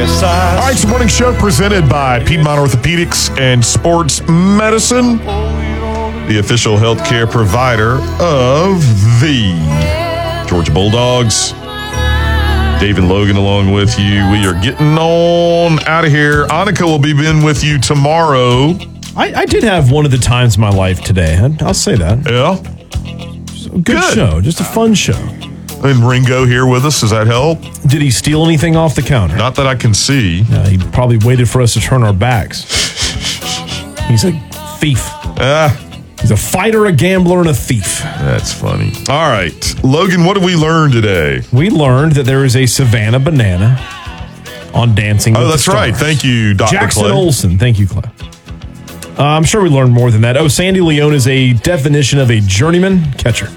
Yes, All right, it's morning show presented by Piedmont Orthopedics and Sports Medicine, the official healthcare provider of the Georgia Bulldogs. David Logan along with you. We are getting on out of here. Annika will be in with you tomorrow. I did have one of the times of my life today. I'll say that. Yeah. Good show. Just a fun show. And Ringo here with us. Does that help? Did he steal anything off the counter? Not that I can see. He probably waited for us to turn our backs. He's a thief. He's a fighter, a gambler, and a thief. That's funny. All right. Logan, what did we learn today? We learned that there is a Savannah banana on Dancing with the that's Stars. right. Thank you, Dr. Jackson Clay. Olsen. Thank you, Clay. I'm sure we learned more than that. Oh, Sandy Leone is a definition of a journeyman catcher.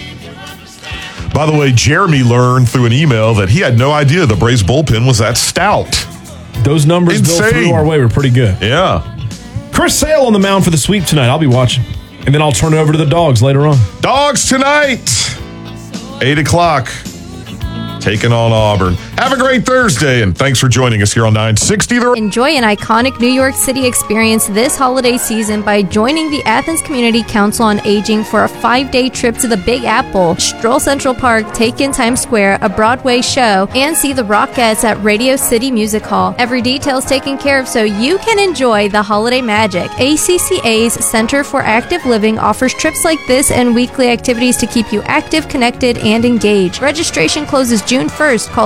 By the way, Jeremy learned through an email that he had no idea the Braves bullpen was that stout. Those numbers Bill threw our way were pretty good. Yeah. Chris Sale on the mound for the sweep tonight. I'll be watching. And then I'll turn it over to the Dogs later on. Dogs tonight, 8 o'clock, taking on Auburn. Have a great Thursday, and thanks for joining us here on 960. Enjoy an iconic New York City experience this holiday season by joining the Athens Community Council on Aging for a 5-day trip to the Big Apple, stroll Central Park, take in Times Square, a Broadway show, and see the Rockettes at Radio City Music Hall. Every detail is taken care of so you can enjoy the holiday magic. ACCA's Center for Active Living offers trips like this and weekly activities to keep you active, connected, and engaged. Registration closes June 1st. Call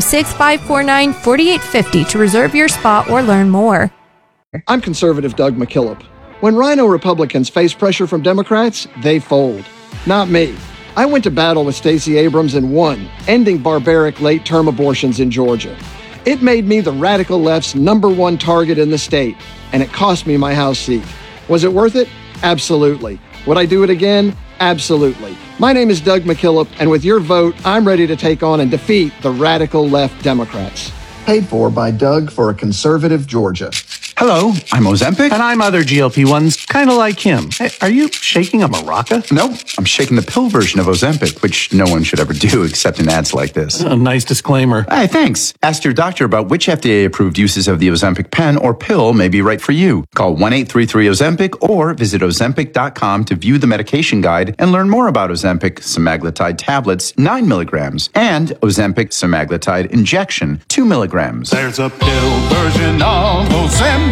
706-549-4850 to reserve your spot or learn more. I'm conservative Doug McKillop. When Rhino Republicans face pressure from Democrats, they fold. Not me. I went to battle with Stacey Abrams and won, ending barbaric late-term abortions in Georgia. It made me the radical left's #1 target in the state, and it cost me my House seat. Was it worth it? Absolutely. Would I do it again? Absolutely. My name is Doug McKillop, and with your vote, I'm ready to take on and defeat the radical left Democrats. Paid for by Doug for a conservative Georgia. Hello, I'm Ozempic. And I'm other GLP-1s, kind of like him. Hey, are you shaking a maraca? No, I'm shaking the pill version of Ozempic, which no one should ever do except in ads like this. A nice disclaimer. Hey, thanks. Ask your doctor about which FDA-approved uses of the Ozempic pen or pill may be right for you. Call 1-833-OZEMPIC or visit Ozempic.com to view the medication guide and learn more about Ozempic semaglutide tablets, 9 milligrams, and Ozempic semaglutide injection, 2 milligrams. There's a pill version of Ozempic.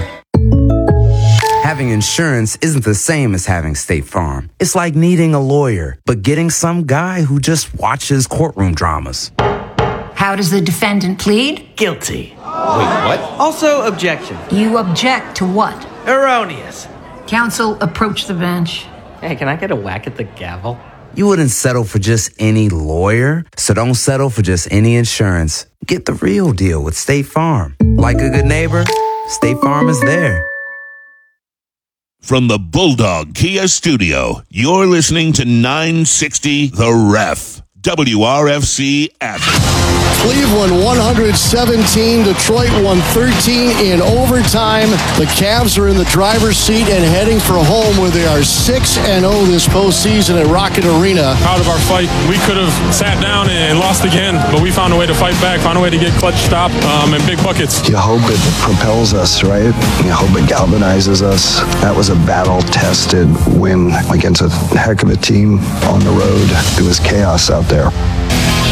Having insurance isn't the same as having State Farm. It's like needing a lawyer, but getting some guy who just watches courtroom dramas. How does the defendant plead? Guilty. Wait, what? Also, objection. You object to what? Erroneous. Counsel, approach the bench. Hey, can I get a whack at the gavel? You wouldn't settle for just any lawyer, so don't settle for just any insurance. Get the real deal with State Farm. Like a good neighbor, State Farm is there. From the Bulldog Kia Studio, you're listening to 960 The Ref. WRFC Athens. Cleveland 117, Detroit 113 in overtime. The Cavs are in the driver's seat and heading for home where they are 6-0 this postseason at Rocket Arena. Proud of our fight. We could have sat down and lost again, but we found a way to fight back, found a way to get clutch stop and big buckets. You hope it propels us, right? You hope it galvanizes us. That was a battle-tested win against a heck of a team on the road. It was chaos out there.